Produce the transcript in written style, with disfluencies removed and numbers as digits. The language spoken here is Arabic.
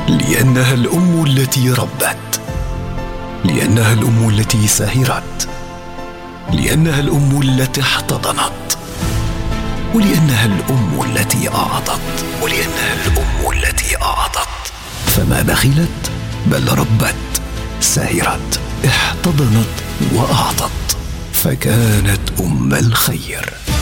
لأنها الأم التي ربت، لأنها الأم التي سهرت، لأنها الأم التي احتضنت، ولأنها الأم التي أعطت، ولأنها الأم التي أعطت. فما بخلت بل ربت، سهرت، احتضنت وأعطت، فكانت أم الخير.